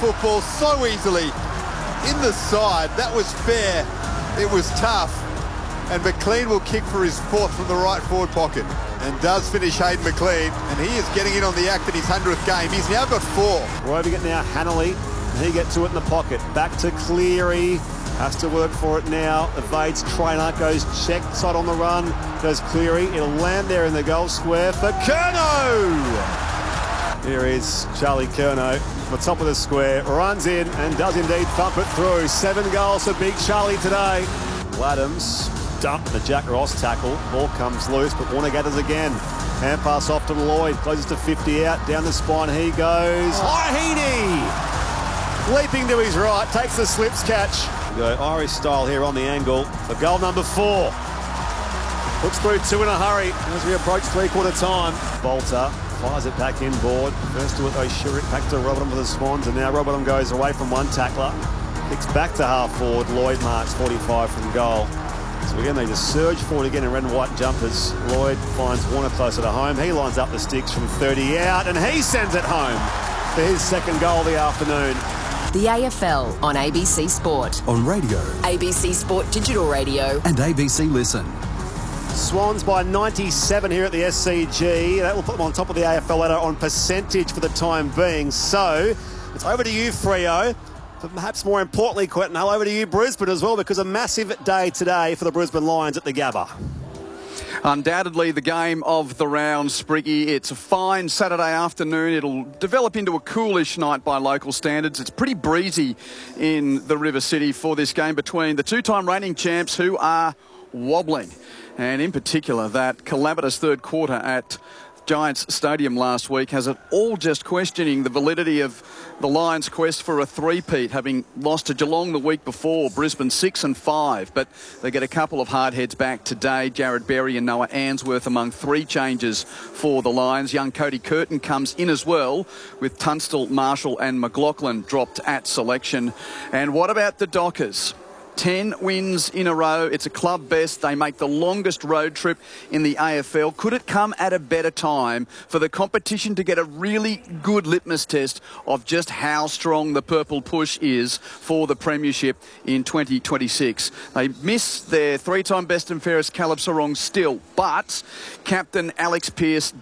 football so easily in the side. That was fair. It was tough. And McLean will kick for his fourth from the right forward pocket. And does finish Hayden McLean. And he is getting in on the act in his 100th game. He's now got 4. Roving it now, Hanley. And he gets to it in the pocket. Back to Cleary. Has to work for it now. Evades trainer. Goes check side on the run. Goes Cleary. It'll land there in the goal square for Curnow. Here is Charlie Curnow. The top of the square. Runs in and does indeed thump it through. 7 goals for Big Charlie today. Laddams dumped the Jack Ross tackle. Ball comes loose, but Warner gathers again. Hand pass off to Lloyd. Closes to 50 out. Down the spine he goes. Heaney! Leaping to his right. Takes the slips catch. We go Irish style here on the angle for goal number 4. Puts through 2 in a hurry as we approach three-quarter time. Bolter fires it back inboard. First to it though, Shurik back to Robertson for the Swans, and now Robertson goes away from one tackler. Kicks back to half forward. Lloyd marks 45 from goal. So again, they just surge forward again in red and white jumpers. Lloyd finds Warner closer to home. He lines up the sticks from 30 out, and he sends it home for his second goal of the afternoon. The AFL on ABC Sport. On radio. ABC Sport Digital Radio. And ABC Listen. Swans by 97 here at the SCG. That will put them on top of the AFL ladder on percentage for the time being. So it's over to you, Freo. But perhaps more importantly, Quentin, over to you, Brisbane, as well, because a massive day today for the Brisbane Lions at the Gabba. Undoubtedly the game of the round, Spriggy. It's a fine Saturday afternoon. It'll develop into a coolish night by local standards. It's pretty breezy in the River City for this game between the two-time reigning champs who are wobbling. And in particular, that calamitous third quarter at Giants Stadium last week has it all just questioning the validity of the Lions' quest for a three-peat, having lost to Geelong the week before. Brisbane 6-5, but they get a couple of hard heads back today. Jared Berry and Noah Answorth among 3 changes for the Lions. Young Cody Curtin comes in as well, with Tunstall, Marshall and McLaughlin dropped at selection. And what about the Dockers? 10 wins in a row. It's a club best. They make the longest road trip in the AFL. Could it come at a better time for the competition to get a really good litmus test of just how strong the purple push is for the premiership in 2026? They miss their 3-time best and fairest Caleb Sarong still, but captain Alex Pearce